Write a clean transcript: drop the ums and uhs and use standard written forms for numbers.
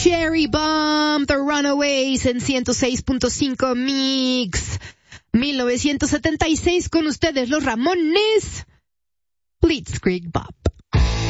Cherry Bomb, The Runaways en 106.5 Mix. 1976 con ustedes los Ramones. Blitzkrieg Bop.